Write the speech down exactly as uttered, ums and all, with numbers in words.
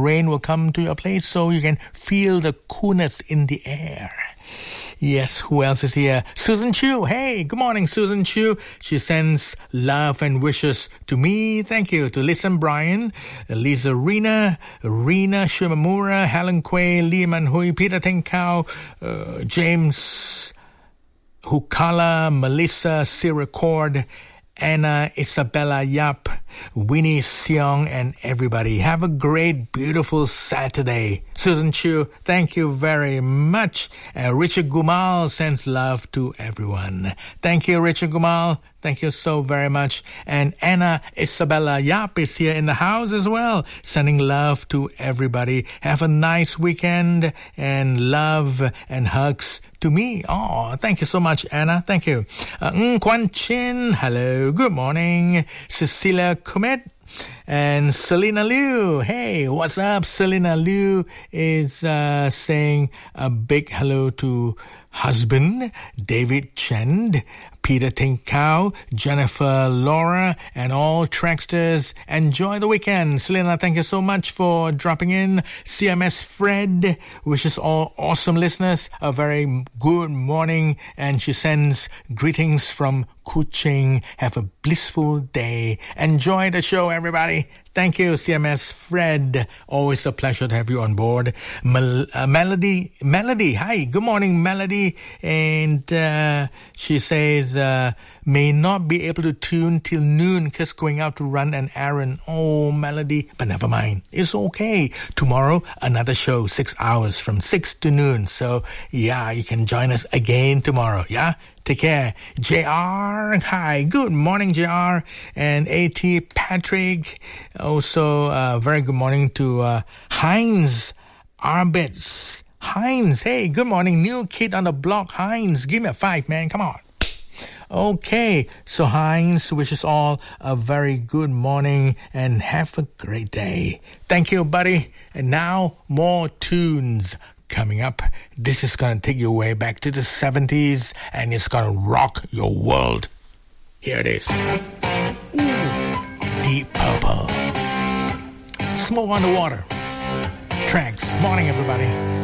rain will come to your place so you can feel the coolness in the air. Yes, who else is here? Susan Chu. Hey, good morning, Susan Chu. She sends love and wishes to me. Thank you. To Listen Brian, Lisa Rena, Rena Shimamura, Helen Quay, Lee Man Hui, Peter Tenkau, uh, James Hukala, Melissa Siracord, Anna Isabella Yap, Winnie Seong, and everybody. Have a great, beautiful Saturday. Susan Chu, thank you very much. Uh, Richard Gumal sends love to everyone. Thank you, Richard Gumal. Thank you so very much. And Anna Isabella Yap is here in the house as well, sending love to everybody. Have a nice weekend and love and hugs to me. Oh, thank you so much, Anna. Thank you. Uh, Ng Kwan Chin, hello, good morning. Cecilia Comet and Selena Liu. Hey, what's up? Selena Liu is uh, saying a big hello to husband David Chen, Peter Tinkau, Jennifer Laura, and all Tracksters. Enjoy the weekend. Selena, thank you so much for dropping in. C M S Fred wishes all awesome listeners a very good morning, and she sends greetings from Kuching. Have a blissful day. Enjoy the show, everybody. Thank you, C M S Fred. Always a pleasure to have you on board. Mel- uh, Melody, Melody, hi, good morning, Melody. And uh, she says, uh, may not be able to tune till noon because going out to run an errand. Oh, Melody, but never mind. It's okay. Tomorrow, another show, six hours from six to noon. So, yeah, you can join us again tomorrow, yeah? Take care. J R, hi. Good morning, J R. And A T Patrick. Also, uh, very good morning to uh, Heinz Arbitz. Heinz, hey, good morning. New kid on the block. Heinz, give me a five, man. Come on. Okay, so Heinz wishes all a very good morning and have a great day. Thank you, buddy. And now, more tunes. Coming up, this is going to take you way back to the seventies and it's going to rock your world. Here it is. Ooh, Deep Purple. Smoke on the Water. Tracks. Morning, everybody.